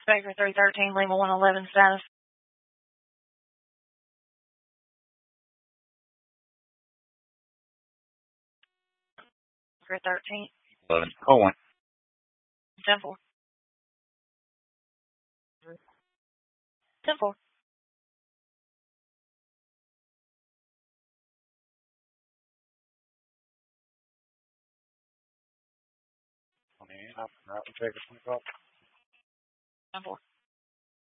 Baker 313, Lima 111 status. Baker 13. 11. Call 1. 10-4. 10-4. On the end, I'm right with Baker 25. 10-4.